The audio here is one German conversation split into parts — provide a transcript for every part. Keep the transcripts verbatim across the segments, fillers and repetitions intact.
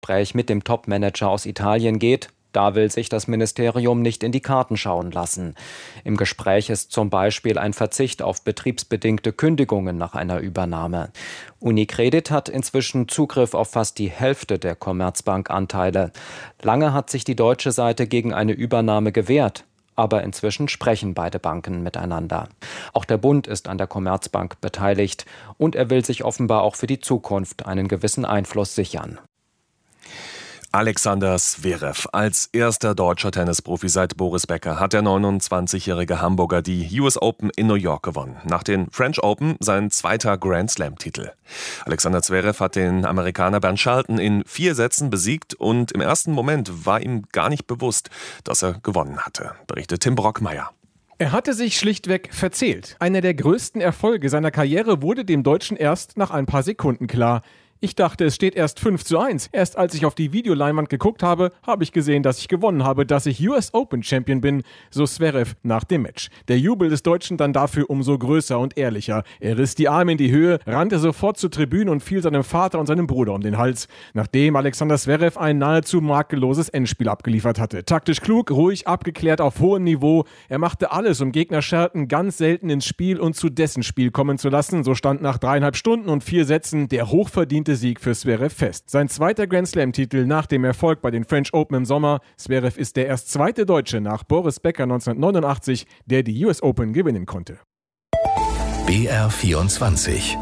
Gespräch mit dem Top-Manager aus Italien geht. Da will sich das Ministerium nicht in die Karten schauen lassen. Im Gespräch ist zum Beispiel ein Verzicht auf betriebsbedingte Kündigungen nach einer Übernahme. Unicredit hat inzwischen Zugriff auf fast die Hälfte der Commerzbank-Anteile. Lange hat sich die deutsche Seite gegen eine Übernahme gewehrt. Aber inzwischen sprechen beide Banken miteinander. Auch der Bund ist an der Commerzbank beteiligt. Und er will sich offenbar auch für die Zukunft einen gewissen Einfluss sichern. Alexander Zverev. Als erster deutscher Tennisprofi seit Boris Becker hat der neunundzwanzigjährige Hamburger die U S Open in New York gewonnen. Nach den French Open sein zweiter Grand Slam-Titel. Alexander Zverev hat den Amerikaner Bernd Shelton in vier Sätzen besiegt und im ersten Moment war ihm gar nicht bewusst, dass er gewonnen hatte, berichtet Tim Brockmeier. Er hatte sich schlichtweg verzählt. Einer der größten Erfolge seiner Karriere wurde dem Deutschen erst nach ein paar Sekunden klar. Ich dachte, es steht erst fünf zu eins. Erst als ich auf die Videoleinwand geguckt habe, habe ich gesehen, dass ich gewonnen habe, dass ich U S Open Champion bin, so Zverev nach dem Match. Der Jubel des Deutschen dann dafür umso größer und ehrlicher. Er riss die Arme in die Höhe, rannte sofort zur Tribüne und fiel seinem Vater und seinem Bruder um den Hals, nachdem Alexander Zverev ein nahezu makelloses Endspiel abgeliefert hatte. Taktisch klug, ruhig, abgeklärt auf hohem Niveau. Er machte alles, um Gegner Shelton ganz selten ins Spiel und zu dessen Spiel kommen zu lassen. So stand nach dreieinhalb Stunden und vier Sätzen der hochverdiente Sieg für Zverev fest. Sein zweiter Grand Slam-Titel nach dem Erfolg bei den French Open im Sommer. Zverev ist der erst zweite Deutsche nach Boris Becker neunzehnhundertneunundachtzig, der die U S Open gewinnen konnte. B R vierundzwanzig.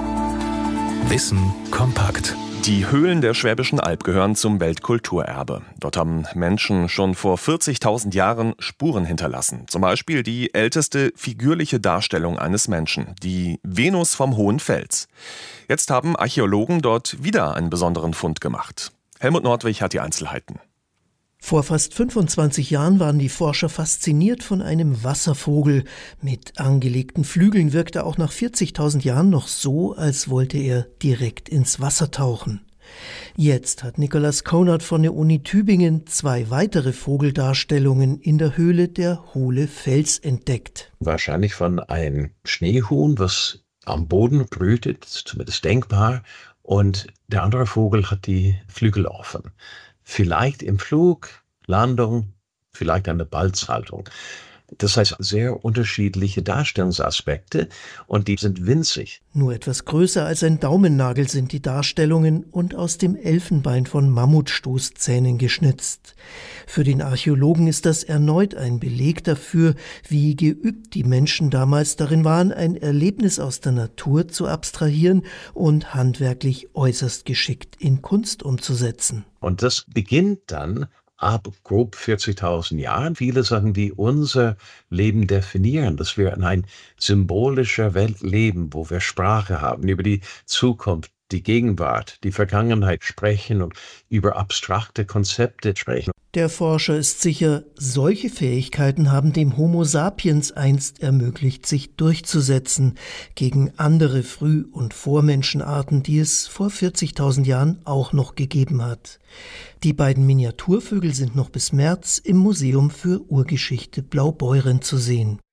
Wissen kompakt. Die Höhlen der Schwäbischen Alb gehören zum Weltkulturerbe. Dort haben Menschen schon vor vierzigtausend Jahren Spuren hinterlassen. Zum Beispiel die älteste figürliche Darstellung eines Menschen, die Venus vom Hohen Fels. Jetzt haben Archäologen dort wieder einen besonderen Fund gemacht. Helmut Nordwig hat die Einzelheiten. Vor fast fünfundzwanzig Jahren waren die Forscher fasziniert von einem Wasservogel. Mit angelegten Flügeln wirkte er auch nach vierzigtausend Jahren noch so, als wollte er direkt ins Wasser tauchen. Jetzt hat Nicholas Conrad von der Uni Tübingen zwei weitere Vogeldarstellungen in der Höhle der Hohle Fels entdeckt. Wahrscheinlich von einem Schneehuhn, was am Boden brütet, zumindest denkbar, und der andere Vogel hat die Flügel offen. Vielleicht im Flug, Landung, vielleicht eine Balzhaltung. Das heißt, sehr unterschiedliche Darstellungsaspekte und die sind winzig. Nur etwas größer als ein Daumennagel sind die Darstellungen und aus dem Elfenbein von Mammutstoßzähnen geschnitzt. Für den Archäologen ist das erneut ein Beleg dafür, wie geübt die Menschen damals darin waren, ein Erlebnis aus der Natur zu abstrahieren und handwerklich äußerst geschickt in Kunst umzusetzen. Und das beginnt dann ab grob vierzigtausend Jahren. Viele Sachen, die unser Leben definieren, dass wir in einer symbolischen Welt leben, wo wir Sprache haben, über die Zukunft, die Gegenwart, die Vergangenheit sprechen und über abstrakte Konzepte sprechen. Der Forscher ist sicher, solche Fähigkeiten haben dem Homo sapiens einst ermöglicht, sich durchzusetzen gegen andere Früh- und Vormenschenarten, die es vor vierzigtausend Jahren auch noch gegeben hat. Die beiden Miniaturvögel sind noch bis März im Museum für Urgeschichte Blaubeuren zu sehen.